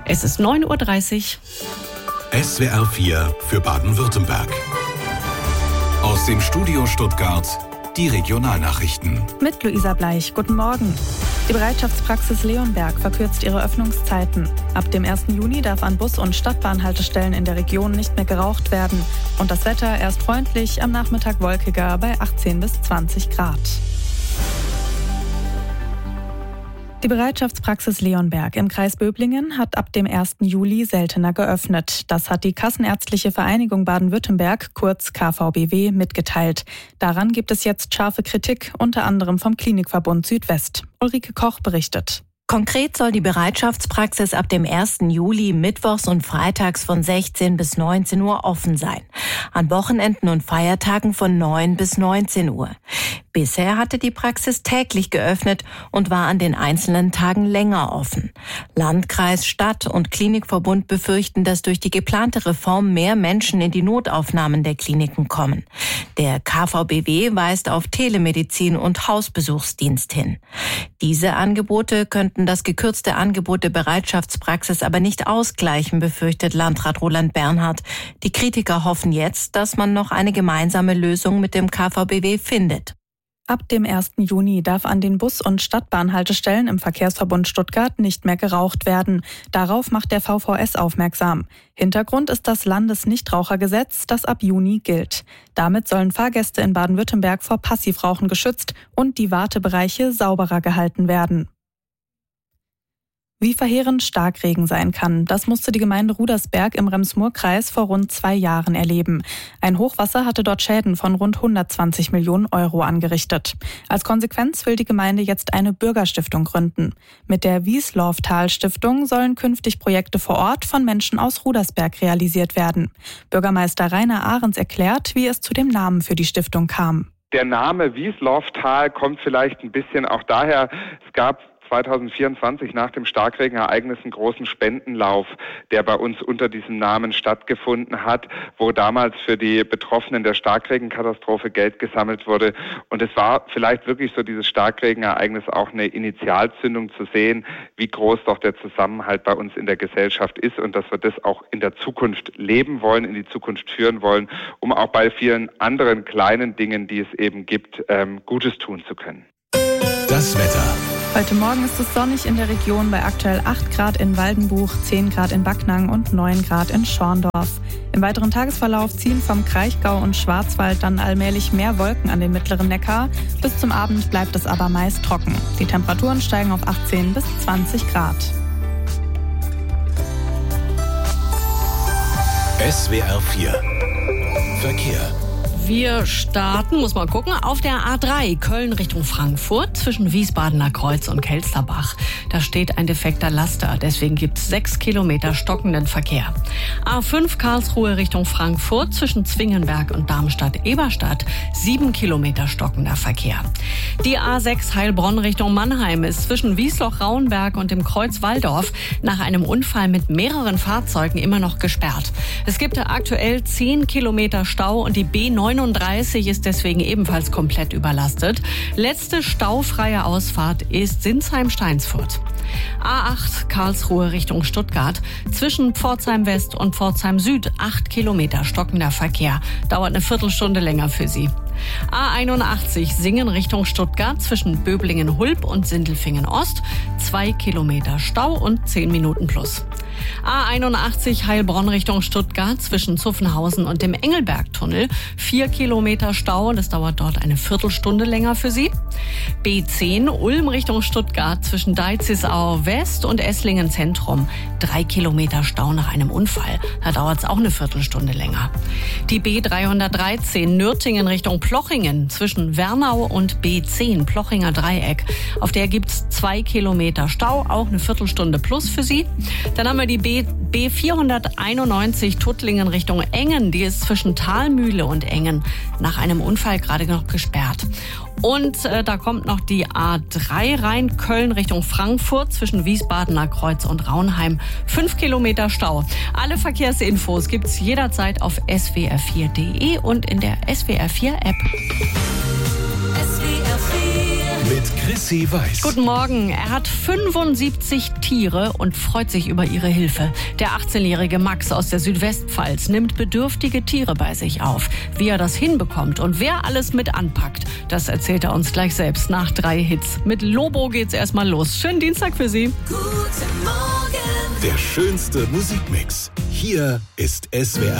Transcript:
Es ist 9:30 Uhr. SWR 4 für Baden-Württemberg. Aus dem Studio Stuttgart die Regionalnachrichten. Mit Luisa Bleich. Guten Morgen. Die Bereitschaftspraxis Leonberg verkürzt ihre Öffnungszeiten. Ab dem 1. Juni darf an Bus- und Stadtbahnhaltestellen in der Region nicht mehr geraucht werden. Und das Wetter erst freundlich, am Nachmittag wolkiger bei 18 bis 20 Grad. Die Bereitschaftspraxis Leonberg im Kreis Böblingen hat ab dem 1. Juli seltener geöffnet. Das hat die Kassenärztliche Vereinigung Baden-Württemberg, kurz KVBW, mitgeteilt. Daran gibt es jetzt scharfe Kritik, unter anderem vom Klinikverbund Südwest. Ulrike Koch berichtet. Konkret soll die Bereitschaftspraxis ab dem 1. Juli mittwochs und freitags von 16 bis 19 Uhr offen sein. An Wochenenden und Feiertagen von 9 bis 19 Uhr. Bisher hatte die Praxis täglich geöffnet und war an den einzelnen Tagen länger offen. Landkreis, Stadt und Klinikverbund befürchten, dass durch die geplante Reform mehr Menschen in die Notaufnahmen der Kliniken kommen. Der KVBW weist auf Telemedizin und Hausbesuchsdienst hin. Diese Angebote könnten das gekürzte Angebot der Bereitschaftspraxis aber nicht ausgleichen, befürchtet Landrat Roland Bernhard. Die Kritiker hoffen jetzt, dass man noch eine gemeinsame Lösung mit dem KVBW findet. Ab dem 1. Juni darf an den Bus- und Stadtbahnhaltestellen im Verkehrsverbund Stuttgart nicht mehr geraucht werden. Darauf macht der VVS aufmerksam. Hintergrund ist das Landesnichtrauchergesetz, das ab Juni gilt. Damit sollen Fahrgäste in Baden-Württemberg vor Passivrauchen geschützt und die Wartebereiche sauberer gehalten werden. Wie verheerend Starkregen sein kann, das musste die Gemeinde Rudersberg im Rems-Murr-Kreis vor rund 2 Jahren erleben. Ein Hochwasser hatte dort Schäden von rund 120 Millionen Euro angerichtet. Als Konsequenz will die Gemeinde jetzt eine Bürgerstiftung gründen. Mit der Wieslorftal-Stiftung sollen künftig Projekte vor Ort von Menschen aus Rudersberg realisiert werden. Bürgermeister Rainer Ahrens erklärt, wie es zu dem Namen für die Stiftung kam. Der Name Wieslorftal kommt vielleicht ein bisschen auch daher, es gab 2024 nach dem Starkregenereignis einen großen Spendenlauf, der bei uns unter diesem Namen stattgefunden hat, wo damals für die Betroffenen der Starkregenkatastrophe Geld gesammelt wurde. Und es war vielleicht wirklich so dieses Starkregenereignis auch eine Initialzündung zu sehen, wie groß doch der Zusammenhalt bei uns in der Gesellschaft ist und dass wir das auch in der Zukunft leben wollen, in die Zukunft führen wollen, um auch bei vielen anderen kleinen Dingen, die es eben gibt, Gutes tun zu können. Das Wetter. Heute Morgen ist es sonnig in der Region bei aktuell 8 Grad in Waldenbuch, 10 Grad in Backnang und 9 Grad in Schorndorf. Im weiteren Tagesverlauf ziehen vom Kraichgau und Schwarzwald dann allmählich mehr Wolken an den mittleren Neckar. Bis zum Abend bleibt es aber meist trocken. Die Temperaturen steigen auf 18 bis 20 Grad. SWR 4 Verkehr. Wir starten, muss mal gucken, auf der A3 Köln Richtung Frankfurt zwischen Wiesbadener Kreuz und Kelsterbach. Da steht ein defekter Laster, deswegen gibt es 6 Kilometer stockenden Verkehr. A5 Karlsruhe Richtung Frankfurt zwischen Zwingenberg und Darmstadt-Eberstadt 7 Kilometer stockender Verkehr. Die A6 Heilbronn Richtung Mannheim ist zwischen Wiesloch-Rauenberg und dem Kreuz Walldorf nach einem Unfall mit mehreren Fahrzeugen immer noch gesperrt. Es gibt aktuell 10 Kilometer Stau und die B39 ist deswegen ebenfalls komplett überlastet. Letzte staufreie Ausfahrt ist Sinsheim-Steinsfurt. A8 Karlsruhe Richtung Stuttgart zwischen Pforzheim West und Pforzheim Süd 8 Kilometer stockender Verkehr. Dauert eine Viertelstunde länger für Sie. A81 Singen Richtung Stuttgart zwischen Böblingen-Hulb und Sindelfingen Ost 2 Kilometer Stau und 10 Minuten plus. A81 Heilbronn Richtung Stuttgart zwischen Zuffenhausen und dem Engelbergtunnel 4 Kilometer Stau und es dauert dort eine Viertelstunde länger für Sie. B10 Ulm Richtung Stuttgart zwischen Deizisau West und Esslingen Zentrum 3 Kilometer Stau nach einem Unfall. Da dauert es auch eine Viertelstunde länger. Die B313 Nürtingen Richtung Plochingen zwischen Wernau und B10 Plochinger Dreieck. Auf der gibt's 2 Kilometer Stau, auch eine Viertelstunde plus für Sie. Dann haben wir die B491 Tuttlingen Richtung Engen. Die ist zwischen Thalmühle und Engen nach einem Unfall gerade noch gesperrt. Und da kommt noch die A3 rein, Köln Richtung Frankfurt zwischen Wiesbadener Kreuz und Raunheim. 5 Kilometer Stau. Alle Verkehrsinfos gibt's jederzeit auf swr4.de und in der SWR4 App. Mit Chrissy Weiß. Guten Morgen. Er hat 75 Tiere und freut sich über ihre Hilfe. Der 18-jährige Max aus der Südwestpfalz nimmt bedürftige Tiere bei sich auf. Wie er das hinbekommt und wer alles mit anpackt, das erzählt er uns gleich selbst nach 3 Hits. Mit Lobo geht's erstmal los. Schönen Dienstag für Sie. Der schönste Musikmix. Hier ist SWR.